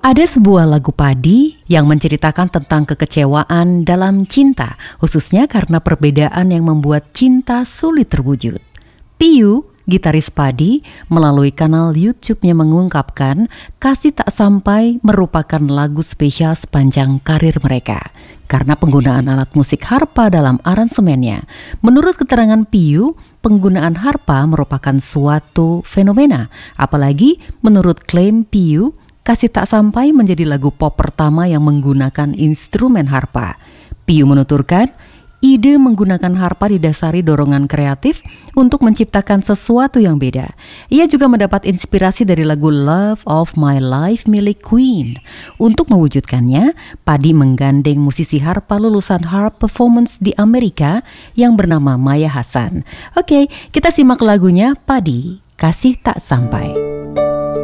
Ada sebuah lagu Padi yang menceritakan tentang kekecewaan dalam cinta, khususnya karena perbedaan yang membuat cinta sulit terwujud. Piyu, gitaris Padi, melalui kanal YouTube-nya mengungkapkan Kasih Tak Sampai merupakan lagu spesial sepanjang karir mereka karena penggunaan alat musik harpa dalam aransemennya. Menurut keterangan Piyu, penggunaan harpa merupakan suatu fenomena, apalagi menurut klaim Piyu, Kasih Tak Sampai menjadi lagu pop pertama yang menggunakan instrumen harpa. Piyu menuturkan, ide menggunakan harpa didasari dorongan kreatif untuk menciptakan sesuatu yang beda. Ia juga mendapat inspirasi dari lagu Love of My Life milik Queen. Untuk mewujudkannya, Padi menggandeng musisi harpa lulusan Harp Performance di Amerika yang bernama Maya Hassan. Oke, kita simak lagunya Padi, Kasih Tak Sampai.